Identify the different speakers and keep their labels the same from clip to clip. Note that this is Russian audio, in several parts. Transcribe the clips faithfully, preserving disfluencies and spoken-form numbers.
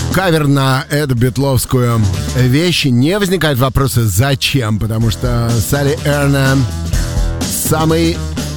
Speaker 1: кавер на эту битловскую вещь. Не возникает вопроса «зачем?», потому что Салли Эрна самый...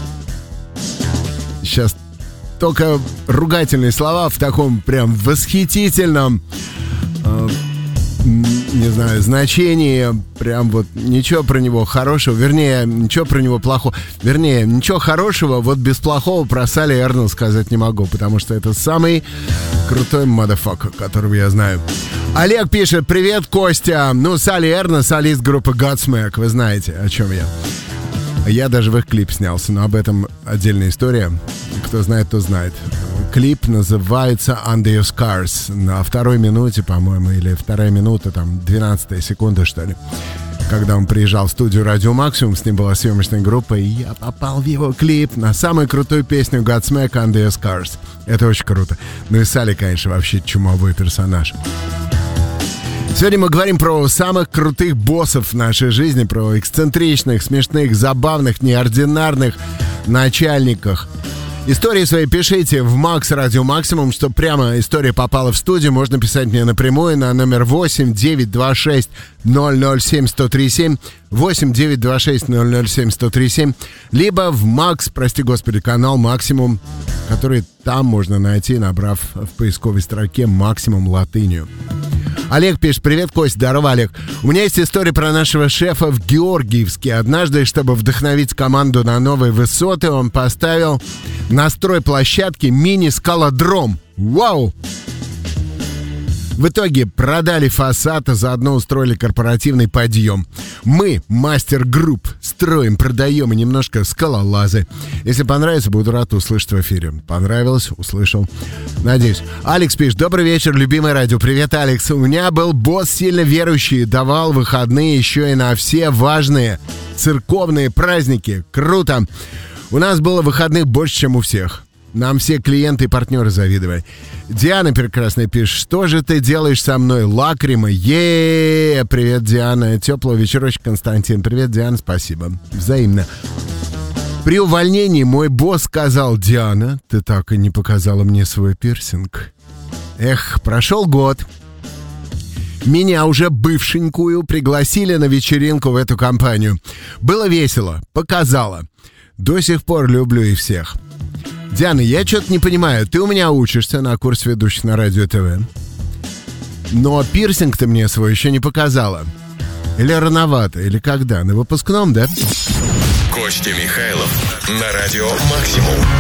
Speaker 1: Сейчас только ругательные слова в таком прям восхитительном... Э, не знаю, значении, прям вот ничего про него хорошего, вернее, ничего про него плохого, вернее, ничего хорошего, вот без плохого про Салли Эрну сказать не могу, потому что это самый крутой motherfucker, которого я знаю. Олег пишет: привет, Костя. Ну, Салли Эрна, солист группы Godsmack, вы знаете, о чем я. Я даже в их клип снялся, но об этом отдельная история. Кто знает, то знает. Клип называется Under Your Scars. На второй минуте, по-моему, или вторая минута, там, двенадцатая секунда, что ли. Когда он приезжал в студию Радио Максимум, с ним была съемочная группа, и я попал в его клип на самую крутую песню Godsmack Under Your Scars. Это очень круто. Ну и Салли, конечно, вообще чумовой персонаж. Сегодня мы говорим про самых крутых боссов в нашей жизни, про эксцентричных, смешных, забавных, неординарных начальниках. Истории свои пишите в Макс Радио Максимум, чтобы прямо история попала в студию. Можно писать мне напрямую на номер восемь девятьсот двадцать шесть ноль ноль семь сто тридцать семь, восемь девятьсот двадцать шесть ноль ноль семь сто тридцать семь, либо в Макс, прости господи, канал Максимум, который там можно найти, набрав в поисковой строке Максимум латынью. Олег пишет: привет, Кость. Здорово, Олег. У меня есть история про нашего шефа в Георгиевске. Однажды, чтобы вдохновить команду на новые высоты, он поставил на стройплощадке мини-скалодром. Вау! В итоге продали фасад, а заодно устроили корпоративный подъем. Мы, мастер-групп, строим, продаем и немножко скалолазы. Если понравится, буду рад услышать в эфире. Понравилось? Услышал. Надеюсь. Алекс пишет: добрый вечер, любимое радио. Привет, Алекс. У меня был босс сильно верующий, давал выходные еще и на все важные церковные праздники. Круто. У нас было выходных больше, чем у всех. Нам все клиенты и партнеры завидовали. Диана прекрасная пишет: что же ты делаешь со мной, лакрима? Е-е-е! Привет, Диана. Теплого вечерочка, Константин. Привет, Диана, спасибо. Взаимно. При увольнении мой босс сказал: Диана, ты так и не показала мне свой пирсинг. Эх, прошел год. Меня, уже бывшенькую, пригласили на вечеринку в эту компанию. Было весело, показала. До сих пор люблю и всех. Диана, я что-то не понимаю. Ты у меня учишься на курс ведущих на Радио ТВ. Но пирсинг ты мне свой еще не показала. Или рановато, или когда? На выпускном, да?
Speaker 2: Костя Михайлов на Радио Максимум.